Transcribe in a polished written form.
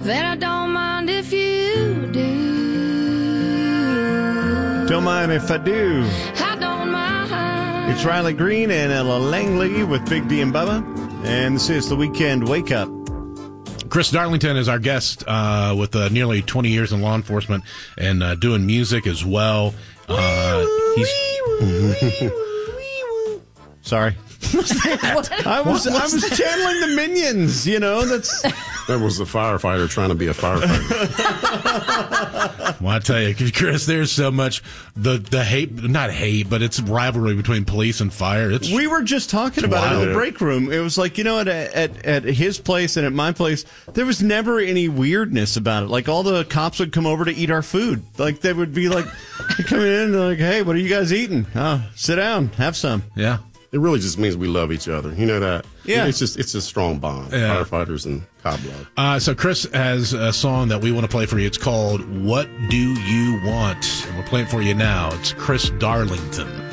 then I don't mind if you do. Don't mind if I do. I don't mind. It's Riley Green and Ella Langley with Big D and Bubba, and this is the Weekend Wake Up. Chris Darlington is our guest with nearly 20 years in law enforcement and doing music as well. Sorry. I was channeling the Minions, That was the firefighter trying to be a firefighter. Well, I tell you, Chris, there's so much the hate, not hate, but it's rivalry between police and fire. We were just talking about it in the break room. It was like, at his place and at my place, there was never any weirdness about it. Like, all the cops would come over to eat our food. Like, they would be like, coming in and like, hey, what are you guys eating? Oh, sit down, have some. Yeah. It really just means we love each other. You know that? Yeah. It's a strong bond. Yeah. Firefighters and cop love. So Chris has a song that we want to play for you. It's called What Do You Want? And we're playing for you now. It's Chris Darlington.